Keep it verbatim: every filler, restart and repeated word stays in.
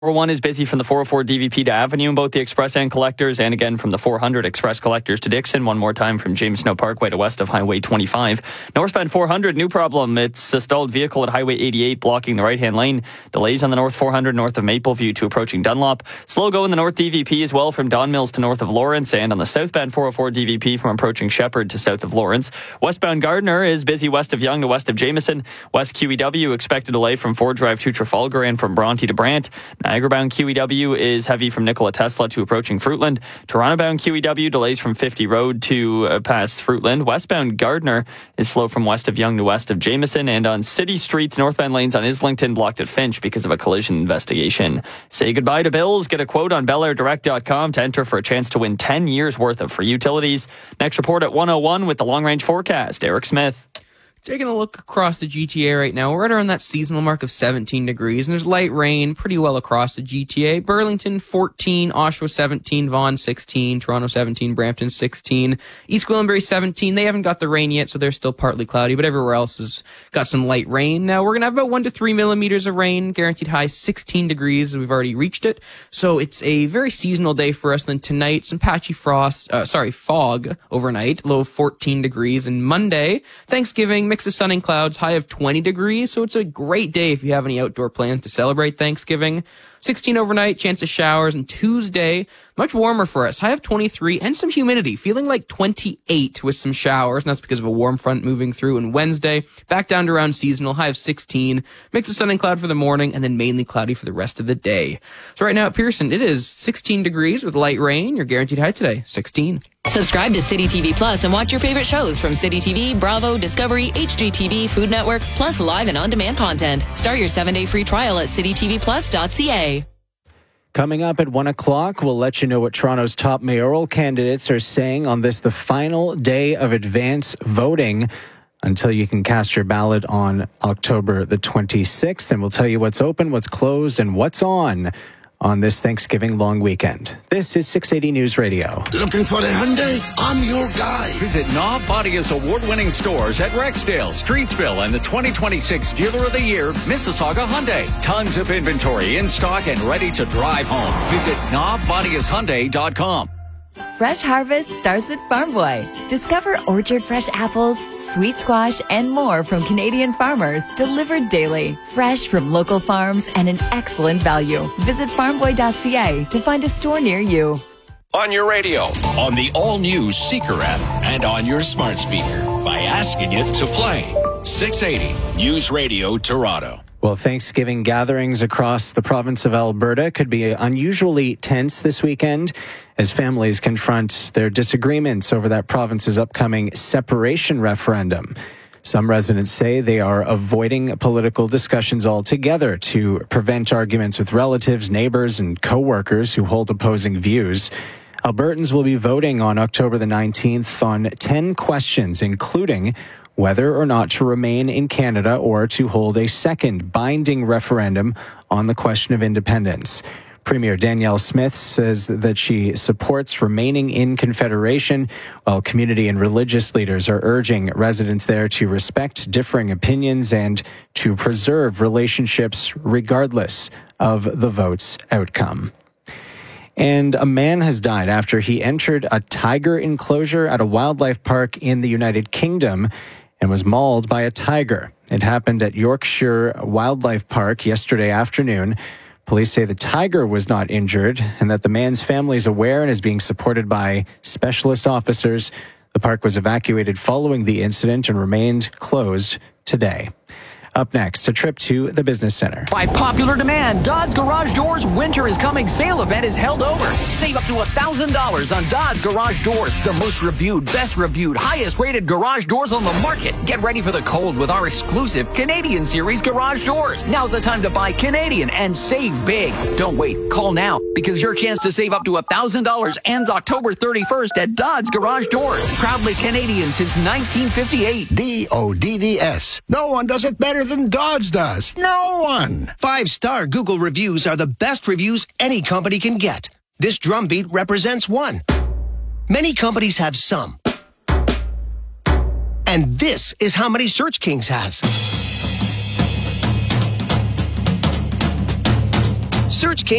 four oh one is busy from the four oh four D V P to Avenue in both the Express and Collectors, and again from the four hundred Express Collectors to Dixon. One more time from James Snow Parkway to west of Highway twenty-five. Northbound four hundred, new problem. It's a stalled vehicle at Highway eighty-eight blocking the right-hand lane. Delays on the North four hundred north of Mapleview to approaching Dunlop. Slow go in the North D V P as well from Don Mills to north of Lawrence, and on the southbound four oh four D V P from approaching Shepherd to south of Lawrence. Westbound Gardner is busy west of Yonge to west of Jameson. West Q E W expected delay from Ford Drive to Trafalgar and from Bronte to Brant. Niagara-bound Q E W is heavy from Nikola Tesla to approaching Fruitland. Toronto-bound Q E W delays from fifty Road to uh, past Fruitland. Westbound Gardner is slow from west of Yonge to west of Jameson. And on city streets, northbound lanes on Islington blocked at Finch because of a collision investigation. Say goodbye to bills. Get a quote on Bel Air Direct dot com to enter for a chance to win ten years worth of free utilities. Next report at one oh one with the long-range forecast. Eric Smith. Taking a look across the G T A right now, we're right around that seasonal mark of seventeen degrees, and there's light rain pretty well across the G T A. Burlington, fourteen, Oshawa, seventeen, Vaughan, sixteen, Toronto, seventeen, Brampton, sixteen, East Gwillimbury, seventeen. They haven't got the rain yet, so they're still partly cloudy, but everywhere else has got some light rain. Now, we're going to have about one to three millimeters of rain, guaranteed high sixteen degrees. We've already reached it, so it's a very seasonal day for us. Then tonight, some patchy frost, uh, sorry, fog overnight, low of fourteen degrees, and Monday, Thanksgiving, mix of sun and clouds, high of twenty degrees, so it's a great day if you have any outdoor plans to celebrate Thanksgiving. sixteen overnight, chance of showers, and Tuesday, much warmer for us, high of twenty-three, and some humidity, feeling like twenty-eight with some showers, and that's because of a warm front moving through. And Wednesday, back down to around seasonal, high of sixteen, mix of sun and cloud for the morning, and then mainly cloudy for the rest of the day. So right now at Pearson, it is sixteen degrees with light rain. Your guaranteed high today, sixteen. Subscribe to City T V Plus and watch your favorite shows from City T V, Bravo, Discovery, H G T V, Food Network, plus live and on-demand content. Start your seven-day free trial at city t v plus dot c a. Coming up at one o'clock, we'll let you know what Toronto's top mayoral candidates are saying on this, the final day of advance voting, until you can cast your ballot on October the twenty-sixth. And we'll tell you what's open, what's closed, and what's on on this Thanksgiving long weekend. This is six eighty News Radio. Looking for a Hyundai? I'm your guy. Visit Knob Bodia's award-winning stores at Rexdale, Streetsville, and the twenty twenty-six Dealer of the Year, Mississauga Hyundai. Tons of inventory in stock and ready to drive home. Visit knob bodias hyundai dot com. Fresh harvest starts at Farm Boy. Discover orchard fresh apples, sweet squash, and more from Canadian farmers delivered daily. Fresh from local farms and an excellent value. Visit farm boy dot c a to find a store near you. On your radio, on the all-new Seeker app, and on your smart speaker by asking it to play. six eighty News Radio Toronto. Well, Thanksgiving gatherings across the province of Alberta could be unusually tense this weekend as families confront their disagreements over that province's upcoming separation referendum. Some residents say they are avoiding political discussions altogether to prevent arguments with relatives, neighbors, and co-workers who hold opposing views. Albertans will be voting on October the nineteenth on ten questions, including whether or not to remain in Canada or to hold a second binding referendum on the question of independence. Premier Danielle Smith says that she supports remaining in Confederation, while community and religious leaders are urging residents there to respect differing opinions and to preserve relationships regardless of the vote's outcome. And a man has died after he entered a tiger enclosure at a wildlife park in the United Kingdom and was mauled by a tiger. It happened at Yorkshire Wildlife Park yesterday afternoon. Police say the tiger was not injured and that the man's family is aware and is being supported by specialist officers. The park was evacuated following the incident and remained closed today. Up next, a trip to the business center. By popular demand, Dodds Garage Doors Winter is Coming sale event is held over. Save up to one thousand dollars on Dodds Garage Doors, the most reviewed, best reviewed, highest rated garage doors on the market. Get ready for the cold with our exclusive Canadian Series garage doors. Now's the time to buy Canadian and save big. Don't wait. Call now because your chance to save up to one thousand dollars ends October thirty-first at Dodds Garage Doors. Proudly Canadian since nineteen fifty-eight. D O D D S. No one does it better than Dodds does. No one. Five-star Google reviews are the best reviews any company can get. This drumbeat represents one. Many companies have some. And this is how many Search Kings has. Search